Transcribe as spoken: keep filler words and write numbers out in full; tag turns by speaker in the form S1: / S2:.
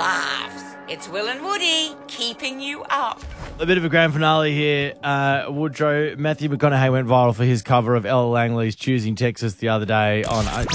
S1: laughs. It's Will and Woody keeping you up.
S2: A bit of a grand finale here. Uh, Woodrow, Matthew McConaughey went viral for his cover of Ella Langley's Choosing Texas the other day on